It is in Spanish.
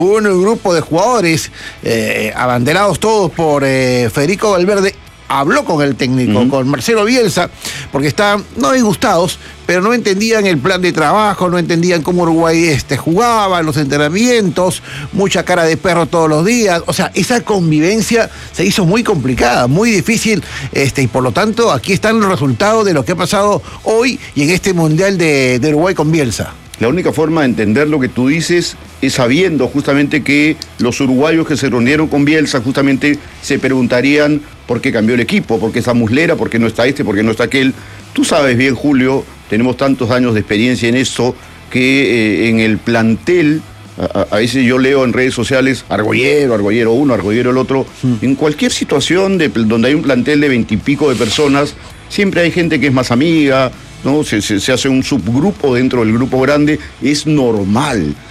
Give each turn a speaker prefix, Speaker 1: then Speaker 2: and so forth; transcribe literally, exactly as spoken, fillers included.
Speaker 1: Un grupo de jugadores, eh, abanderados todos por eh, Federico Valverde, habló con el técnico, uh-huh. con Marcelo Bielsa, porque estaban no disgustados, pero no entendían el plan de trabajo, no entendían cómo Uruguay este, jugaba, los entrenamientos, mucha cara de perro todos los días. O sea, esa convivencia se hizo muy complicada, muy difícil, este, y por lo tanto aquí están los resultados de lo que ha pasado hoy y en este Mundial de, de Uruguay con Bielsa.
Speaker 2: La única forma de entender lo que tú dices es sabiendo justamente que los uruguayos que se reunieron con Bielsa justamente se preguntarían por qué cambió el equipo, por qué esa muslera, por qué no está este, por qué no está aquel. Tú sabes bien, Julio, tenemos tantos años de experiencia en eso, que eh, en el plantel, a, a veces yo leo en redes sociales, argollero, argollero uno, argollero el otro, mm. en cualquier situación de, donde hay un plantel de veintipico de personas, siempre hay gente que es más amiga, ¿no? Se, se, se hace un subgrupo dentro del grupo grande, es normal.